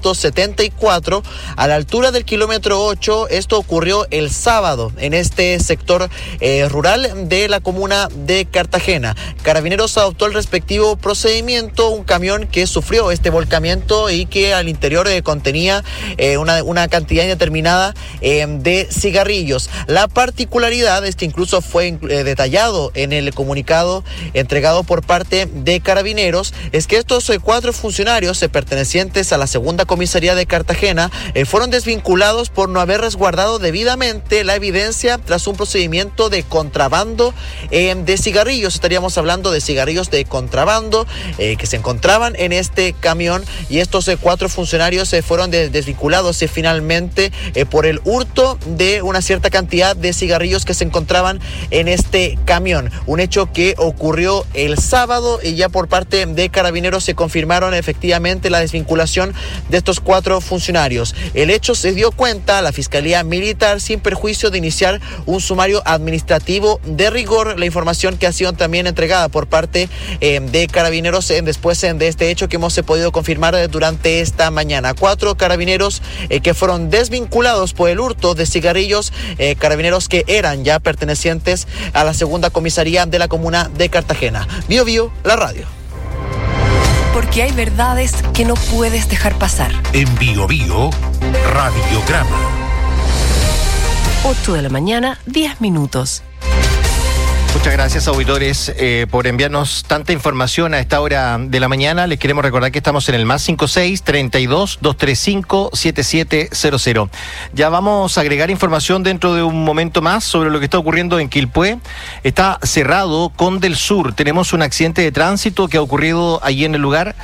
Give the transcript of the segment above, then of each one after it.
1974 a la altura del kilómetro 8. Esto ocurrió el sábado en este sector rural de la comuna de Cartagena. Carabineros adoptó el respectivo procedimiento, un camión que sufrió este volcamiento y que al interior contenía una cantidad indeterminada de cigarrillos. La particularidad es que incluso fue detallado en el comunicado entregado por parte de Carabineros, es que estos 4 funcionarios pertenecientes a la segunda comisaría de Cartagena fueron desvinculados por no haber resguardado debidamente la evidencia tras un procedimiento de contrabando de cigarrillos. Estaríamos hablando de cigarrillos de contrabando que se encontraban en este camión, y estos 4 funcionarios fueron desvinculados finalmente por el hurto de una cierta cantidad de cigarrillos que se encontraban en este camión. Un hecho que ocurrió el sábado, y ya por parte de Carabineros se confirmaron efectivamente la desvinculación de estos 4 funcionarios. El hecho se dio cuenta a la Fiscalía Militar sin perjuicio de iniciar un sumario administrativo de rigor. La información que ha sido también entregada por parte de Carabineros después de este hecho que hemos podido confirmar durante esta mañana. 4 carabineros que fueron desvinculados por el hurto de cigarrillos, carabineros que eran ya pertenecientes a la segunda comisaría de la comuna de Cartagena. Bio Bio, la radio. Porque hay verdades que no puedes dejar pasar. En Bio Bio, Radiograma. 8 de la mañana, 10 minutos. Muchas gracias, auditores, por enviarnos tanta información a esta hora de la mañana. Les queremos recordar que estamos en el +56 32 235 7700. Ya vamos a agregar información dentro de un momento más sobre lo que está ocurriendo en Quilpué. Está cerrado Conde del Sur. Tenemos un accidente de tránsito que ha ocurrido allí en el lugar.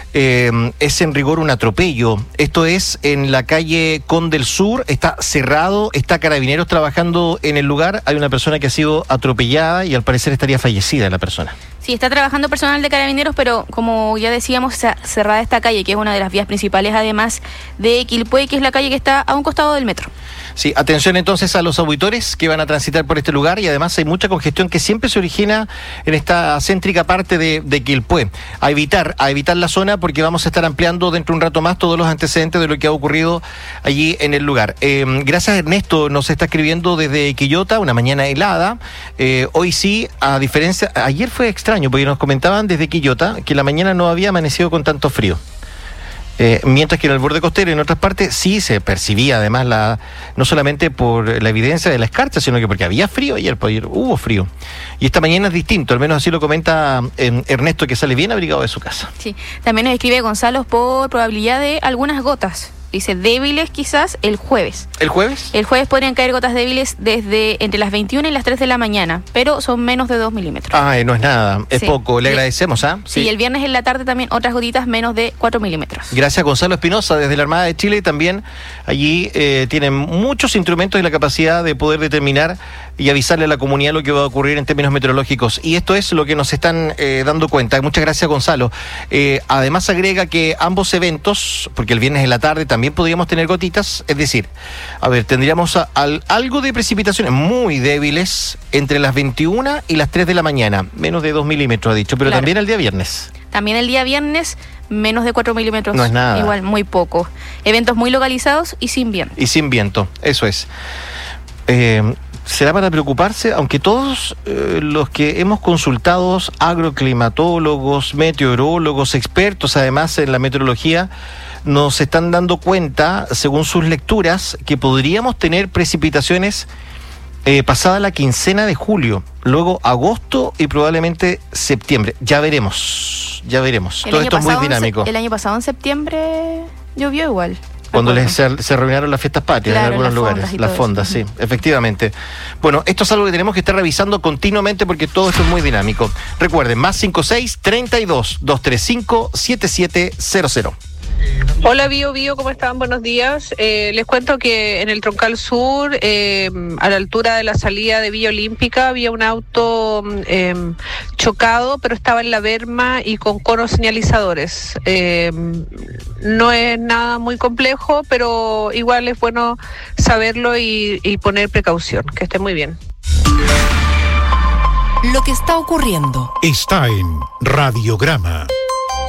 Es en rigor un atropello. Esto es en la calle Conde del Sur, está cerrado, está Carabineros trabajando en el lugar. Hay una persona que ha sido atropellada y al parecer estaría fallecida la persona. Sí, está trabajando personal de Carabineros, pero como ya decíamos, cerrada esta calle, que es una de las vías principales, además de Quilpué, que es la calle que está a un costado del metro. Sí, atención entonces a los auditores que van a transitar por este lugar, y además hay mucha congestión que siempre se origina en esta céntrica parte de Quilpué. A evitar la zona, porque vamos a estar ampliando dentro de un rato más todos los antecedentes de lo que ha ocurrido allí en el lugar. Gracias, Ernesto, nos está escribiendo desde Quillota, una mañana helada. Hoy sí, a diferencia, ayer fue extraño, porque nos comentaban desde Quillota que la mañana no había amanecido con tanto frío. Mientras que en el borde costero y en otras partes sí se percibía además no solamente por la evidencia de la escarcha, sino que porque había frío ayer hubo frío. Y esta mañana es distinto, al menos así lo comenta Ernesto, que sale bien abrigado de su casa. Sí, también nos escribe Gonzalo por probabilidad de algunas gotas. Dice débiles quizás el jueves. ¿El jueves? El jueves podrían caer gotas débiles desde entre las 21 y las 3 de la mañana, pero son menos de 2 milímetros. No es nada, es poco, le agradecemos. Sí, y el viernes en la tarde también otras gotitas menos de 4 milímetros. Gracias, Gonzalo Espinosa, desde la Armada de Chile. También allí tienen muchos instrumentos y la capacidad de poder determinar y avisarle a la comunidad lo que va a ocurrir en términos meteorológicos. Y esto es lo que nos están dando cuenta. Muchas gracias, Gonzalo. Además agrega que ambos eventos, porque el viernes en la tarde también podríamos tener gotitas, es decir, tendríamos algo de precipitaciones muy débiles entre las 21 y las 3 de la mañana, menos de 2 milímetros ha dicho, pero claro, también el día viernes. También el día viernes, menos de 4 milímetros. No es nada. Igual, muy poco. Eventos muy localizados y sin viento. Y sin viento, eso es. ¿Será para preocuparse? Aunque todos los que hemos consultado, agroclimatólogos, meteorólogos, expertos además en la meteorología, nos están dando cuenta, según sus lecturas, que podríamos tener precipitaciones pasada la quincena de julio, luego agosto y probablemente septiembre. Ya veremos. Todo esto es muy dinámico. El año pasado en septiembre llovió igual. Cuando se reuniaron las fiestas patrias, claro, en algunos lugares, las fondas, sí, efectivamente. Bueno, esto es algo que tenemos que estar revisando continuamente porque todo esto es muy dinámico. Recuerden, +56 32 235 7700. Hola Bio Bio, ¿cómo están? Buenos días. Les cuento que en el Troncal Sur, a la altura de la salida de Villa Olímpica, había un auto chocado, pero estaba en la berma y con conos señalizadores. No es nada muy complejo, pero igual es bueno saberlo y poner precaución. Que esté muy bien. Lo que está ocurriendo está en Radiograma.